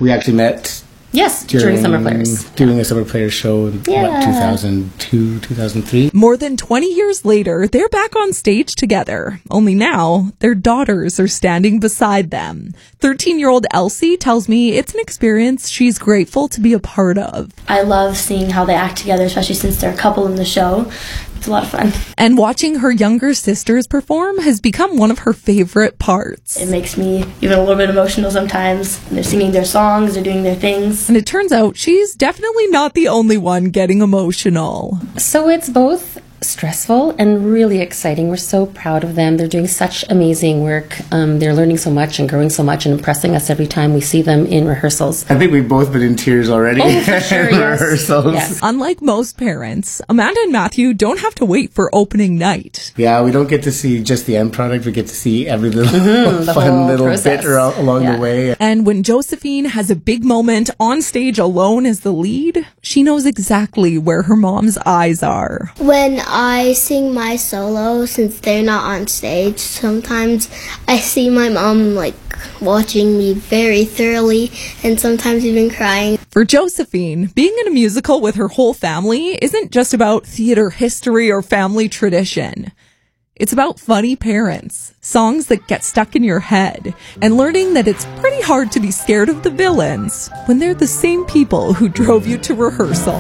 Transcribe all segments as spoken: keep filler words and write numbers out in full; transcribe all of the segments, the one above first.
We actually met Yes, during, during Summer Players. During a Summer Players show in, yeah. what, two thousand two, two thousand three? More than twenty years later, they're back on stage together. Only now, their daughters are standing beside them. thirteen-year-old Elsie tells me it's an experience she's grateful to be a part of. I love seeing how they act together, especially since they're a couple in the show. It's a lot of fun. And watching her younger sisters perform has become one of her favorite parts. It makes me even a little bit emotional sometimes. They're singing their songs, they're doing their things. And it turns out she's definitely not the only one getting emotional. So it's both stressful and really exciting. We're so proud of them. They're doing such amazing work. Um, they're learning so much and growing so much and impressing us every time we see them in rehearsals. I think we've both been in tears already. Oh, for sure, in yes. rehearsals. Yes. Unlike most parents, Amanda and Matthew don't have to wait for opening night. Yeah, we don't get to see just the end product. We get to see every little mm-hmm, fun little process. bit around, along yeah. the way. And when Josephine has a big moment on stage alone as the lead, she knows exactly where her mom's eyes are. When I sing my solo, since they're not on stage, sometimes I see my mom like watching me very thoroughly and sometimes even crying. For Josephine, being in a musical with her whole family isn't just about theater history or family tradition. It's about funny parents, songs that get stuck in your head, and learning that it's pretty hard to be scared of the villains when they're the same people who drove you to rehearsal.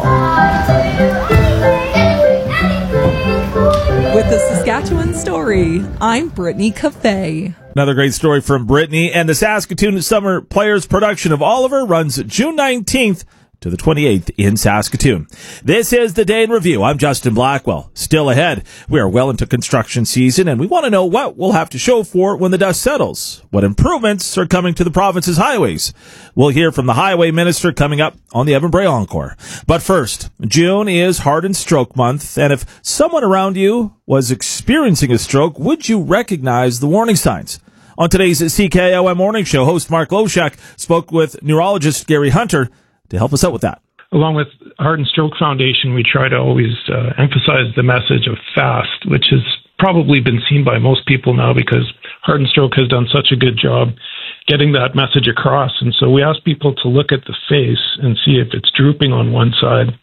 With the Saskatchewan Story, I'm Brittany Cafe. Another great story from Brittany, and the Saskatoon Summer Players production of Oliver runs June nineteenth to the twenty-eighth in Saskatoon. This is the Day in Review. I'm Justin Blackwell. Still ahead, we are well into construction season, and we want to know what we'll have to show for when the dust settles. What improvements are coming to the province's highways? We'll hear from the Highway Minister coming up on the Evan Bray Encore. But first, June is Heart and Stroke Month, and if someone around you was experiencing a stroke, would you recognize the warning signs? On today's C K O M Morning Show, host Mark Loshak spoke with neurologist Gary Hunter to help us out with that. Along with Heart and Stroke Foundation, we try to always uh, emphasize the message of FAST, which has probably been seen by most people now because Heart and Stroke has done such a good job getting that message across. And so we ask people to look at the face and see if it's drooping on one side.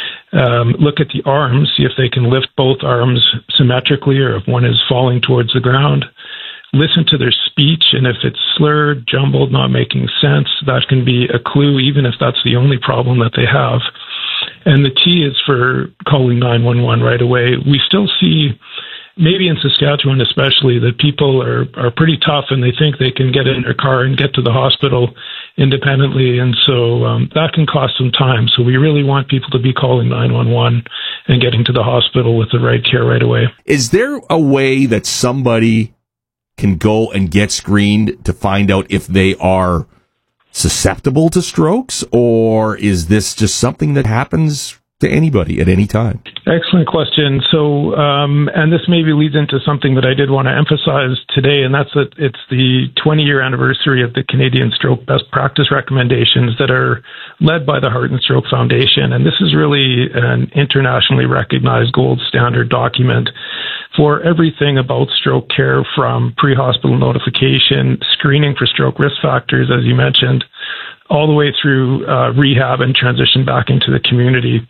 Um, look at the arms, see if they can lift both arms symmetrically or if one is falling towards the ground. Listen to their speech, and if it's slurred, jumbled, not making sense, that can be a clue, even if that's the only problem that they have. And the key is for calling nine one one right away. We still see, maybe in Saskatchewan especially, that people are, are pretty tough and they think they can get in their car and get to the hospital independently, and so um, that can cost some time. So we really want people to be calling nine one one and getting to the hospital with the right care right away. Is there a way that somebody can go and get screened to find out if they are susceptible to strokes, or is this just something that happens to anybody at any time? Excellent question. So, um, and this maybe leads into something that I did want to emphasize today, and that's that it's the twenty-year anniversary of the Canadian Stroke Best Practice Recommendations that are led by the Heart and Stroke Foundation. And this is really an internationally recognized gold standard document for everything about stroke care, from pre-hospital notification, screening for stroke risk factors, as you mentioned, all the way through uh, rehab and transition back into the community.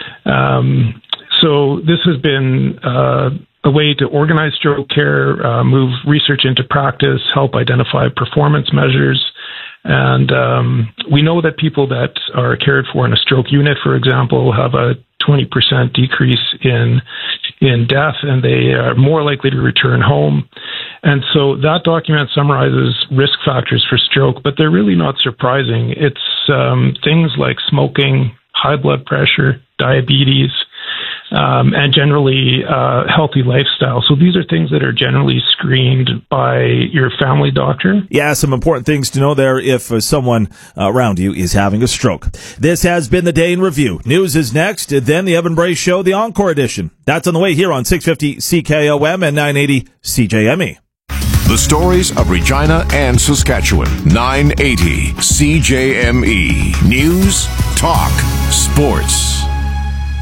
Um, so this has been uh, a way to organize stroke care, uh, move research into practice, help identify performance measures. And um, we know that people that are cared for in a stroke unit, for example, have a twenty percent decrease in in death, and they are more likely to return home. And so that document summarizes risk factors for stroke, but they're really not surprising. It's um, things like smoking, high blood pressure, diabetes, um, and generally uh, healthy lifestyle. So these are things that are generally screened by your family doctor. Yeah, some important things to know there if uh, someone uh, around you is having a stroke. This has been the Day in Review. News is next, then the Evan Bray Show, the Encore Edition. That's on the way here on six fifty C K O M and nine eighty C J M E. The stories of Regina and Saskatchewan. nine eighty C J M E. News, talk, sports.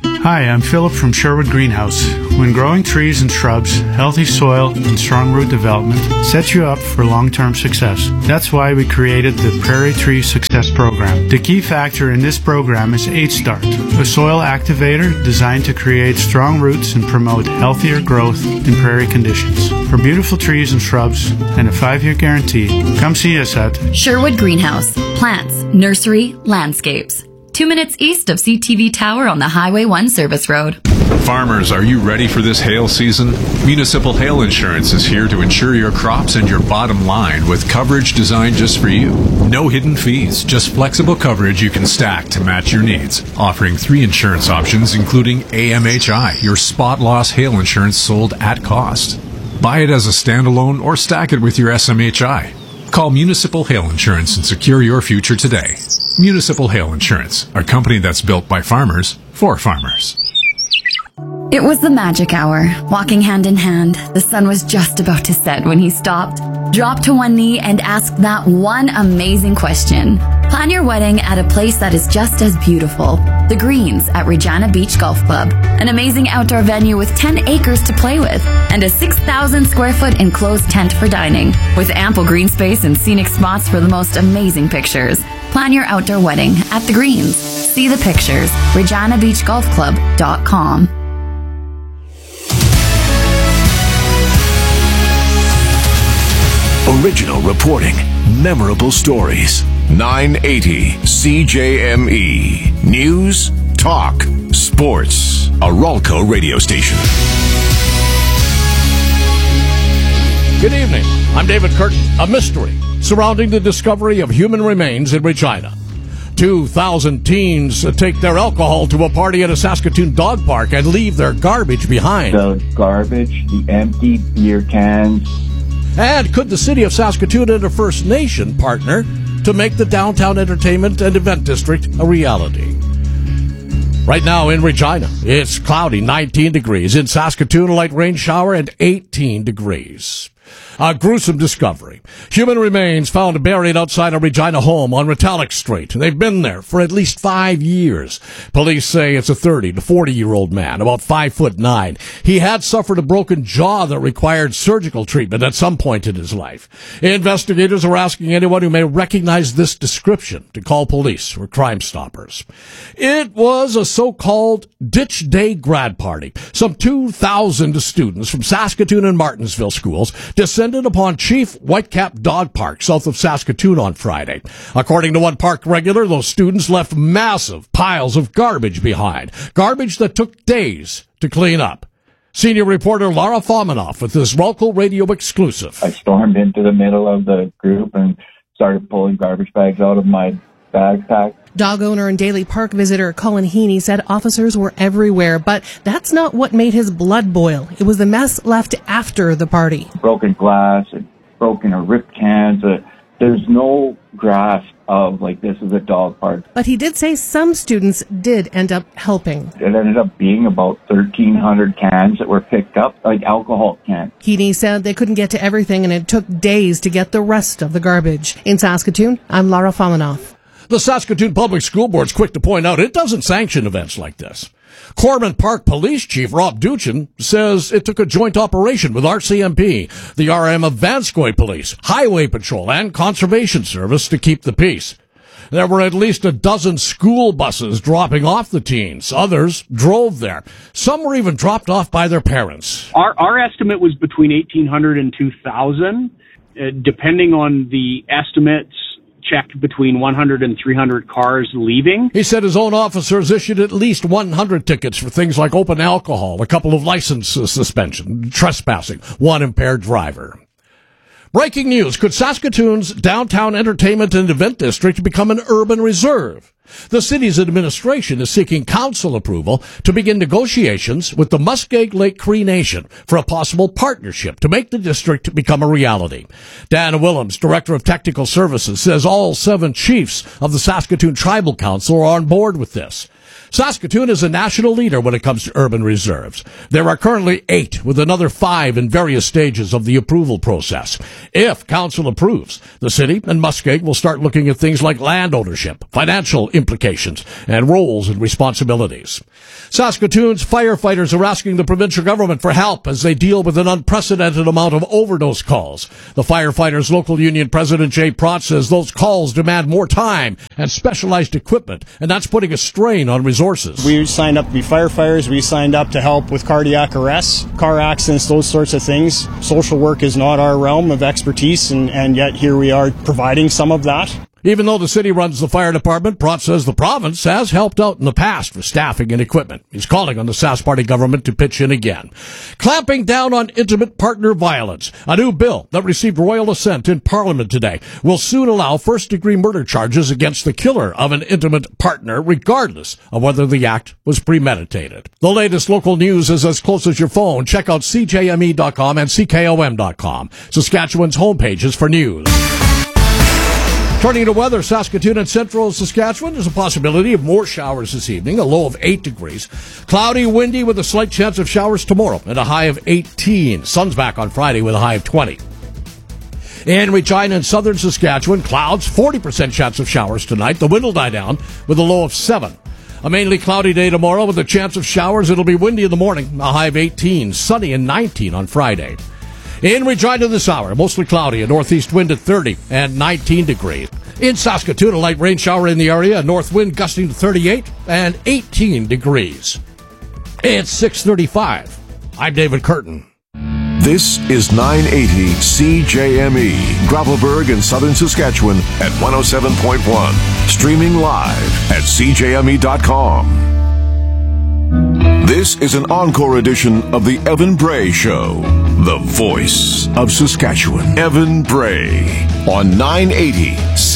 Hi, I'm Philip from Sherwood Greenhouse. When growing trees and shrubs, healthy soil and strong root development sets you up for long-term success. That's why we created the Prairie Tree Success Program. The key factor in this program is H-Start, a soil activator designed to create strong roots and promote healthier growth in prairie conditions. For beautiful trees and shrubs and a five-year guarantee, come see us at Sherwood Greenhouse. Plants, nursery, landscapes. Two minutes east of C T V Tower on the Highway one Service Road. Farmers, are you ready for this hail season? Municipal Hail Insurance is here to insure your crops and your bottom line with coverage designed just for you. No hidden fees, just flexible coverage you can stack to match your needs. Offering three insurance options, including A M H I, your spot loss hail insurance sold at cost. Buy it as a standalone or stack it with your S M H I. Call Municipal Hail Insurance and secure your future today. Municipal Hail Insurance, a company that's built by farmers for farmers. It was the magic hour. Walking hand in hand, the sun was just about to set when he stopped, dropped to one knee, and asked that one amazing question. Plan your wedding at a place that is just as beautiful. The Greens at Regina Beach Golf Club. An amazing outdoor venue with ten acres to play with and a six thousand square foot enclosed tent for dining with ample green space and scenic spots for the most amazing pictures. Plan your outdoor wedding at The Greens. See the pictures. Regina Beach Golf Club dot com. Original reporting, memorable stories. nine eighty C J M E. News, talk, sports. A Ralco radio station. Good evening. I'm David Curtin. A mystery surrounding the discovery of human remains in Regina. two thousand teens take their alcohol to a party at a Saskatoon dog park and leave their garbage behind. The garbage, the empty beer cans. And could the city of Saskatoon and a First Nation partner to make the downtown entertainment and event district a reality? Right now in Regina, it's cloudy, nineteen degrees. In Saskatoon, a light rain shower and eighteen degrees. A gruesome discovery. Human remains found buried outside a Regina home on Retallick Street. They've been there for at least five years. Police say it's a thirty to forty-year-old man, about five foot nine. He had suffered a broken jaw that required surgical treatment at some point in his life. Investigators are asking anyone who may recognize this description to call police or Crime Stoppers. It was a so-called Ditch Day grad party. Some two thousand students from Saskatoon and Martensville schools descended upon Chief Whitecap Dog Park south of Saskatoon on Friday. According to one park regular, those students left massive piles of garbage behind. Garbage that took days to clean up. Senior reporter Lara Fomanoff with this Ralco Radio exclusive. I stormed into the middle of the group and started pulling garbage bags out of my backpack. Dog owner and daily park visitor Colin Heaney said officers were everywhere, but that's not what made his blood boil. It was the mess left after the party. Broken glass, and broken or ripped cans. Uh, there's no grasp of, like, this is a dog park. But he did say some students did end up helping. It ended up being about thirteen hundred cans that were picked up, like alcohol cans. Heaney said they couldn't get to everything and it took days to get the rest of the garbage. In Saskatoon, I'm Lara Fomanoff. The Saskatoon Public School Board's quick to point out it doesn't sanction events like this. Corman Park Police Chief Rob Duchin says it took a joint operation with R C M P, the R M of Vanscoy Police, Highway Patrol, and Conservation Service to keep the peace. There were at least a dozen school buses dropping off the teens. Others drove there. Some were even dropped off by their parents. Our, our estimate was between eighteen hundred and two thousand, uh, depending on the estimates. Checked between one hundred and three hundred cars leaving. He said his own officers issued at least one hundred tickets for things like open alcohol, a couple of license suspension, trespassing, one impaired driver. Breaking news. Could Saskatoon's downtown entertainment and event district become an urban reserve? The city's administration is seeking council approval to begin negotiations with the Muskeg Lake Cree Nation for a possible partnership to make the district become a reality. Dan Willems, Director of Technical Services, says all seven chiefs of the Saskatoon Tribal Council are on board with this. Saskatoon is a national leader when it comes to urban reserves. There are currently eight, with another five in various stages of the approval process. If council approves, the city and Muskeg will start looking at things like land ownership, financial implications and roles and responsibilities. Saskatoon's firefighters are asking the provincial government for help as they deal with an unprecedented amount of overdose calls. The firefighters' local union president Jay Prott says those calls demand more time and specialized equipment, and that's putting a strain on resources. We signed up to be firefighters. We signed up to help with cardiac arrests, car accidents, those sorts of things. Social work is not our realm of expertise, and, and yet here we are providing some of that. Even though the city runs the fire department, Prott says the province has helped out in the past with staffing and equipment. He's calling on the Sask Party government to pitch in again. Clamping down on intimate partner violence. A new bill that received royal assent in Parliament today will soon allow first-degree murder charges against the killer of an intimate partner, regardless of whether the act was premeditated. The latest local news is as close as your phone. Check out C J M E dot com and C K O M dot com, Saskatchewan's homepages for news. Turning to weather, Saskatoon and central Saskatchewan, there's a possibility of more showers this evening, a low of eight degrees. Cloudy, windy with a slight chance of showers tomorrow and a high of eighteen. Sun's back on Friday with a high of twenty. In Regina and southern Saskatchewan, clouds, forty percent chance of showers tonight. The wind will die down with a low of seven. A mainly cloudy day tomorrow with a chance of showers. It'll be windy in the morning, a high of eighteen. Sunny and nineteen on Friday. In Regina this hour, mostly cloudy, a northeast wind at thirty and nineteen degrees. In Saskatoon, a light rain shower in the area, a north wind gusting to thirty-eight and eighteen degrees. It's six thirty-five. I'm David Curtin. This is nine eighty C J M E, Gravelburg in southern Saskatchewan at one oh seven point one. Streaming live at C J M E dot com. This is an encore edition of the Evan Bray Show, the voice of Saskatchewan. Evan Bray on nine eighty C J M E.